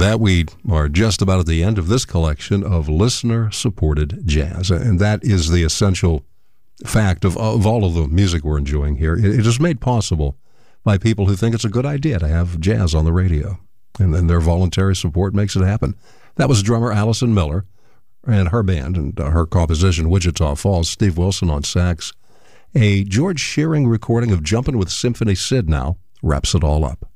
that, we are just about at the end of this collection of listener-supported jazz. And that is the essential fact of all of the music we're enjoying here. It is made possible by people who think it's a good idea to have jazz on the radio. And then their voluntary support makes it happen. That was drummer Allison Miller and her band and her composition, Wichita Falls. Steve Wilson on sax. A George Shearing recording of Jumpin' with Symphony Sid now wraps it all up.